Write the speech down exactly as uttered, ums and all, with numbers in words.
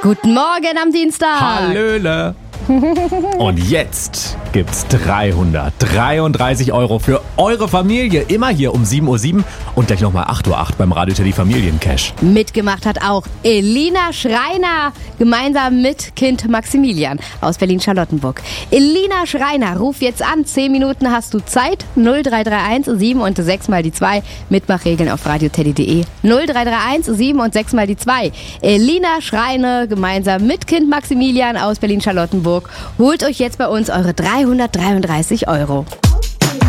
Guten Morgen am Dienstag. Hallöle. Und jetzt gibt's dreihundertdreiunddreißig Euro für eure Familie. Immer hier um sieben Uhr sieben und gleich nochmal acht Uhr acht beim Radio Teddy Familiencash. Mitgemacht hat auch Elina Schreiner, gemeinsam mit Kind Maximilian aus Berlin-Charlottenburg. Elina Schreiner, ruf jetzt an. Zehn Minuten hast du Zeit. null drei drei eins sieben und sechs mal die zwei. Mitmachregeln auf radioteddy punkt de. null drei drei eins sieben und sechs mal die zwei. Elina Schreiner, gemeinsam mit Kind Maximilian aus Berlin-Charlottenburg. Holt euch jetzt bei uns eure dreihundertdreiunddreißig Euro.